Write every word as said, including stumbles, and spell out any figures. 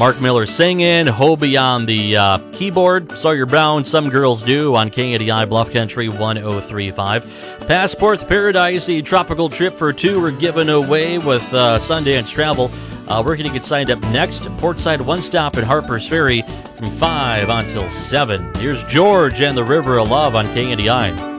Mark Miller singing, Hobie on the uh, keyboard, Sawyer Brown, Some Girls Do on K A D I Bluff Country one oh three point five. Passport to Paradise, the tropical trip for two we're giving away with uh, Sundance Travel. Uh, we're going to get signed up next. Portside One Stop at Harper's Ferry from five until seven. Here's George and the River of Love on K A D I.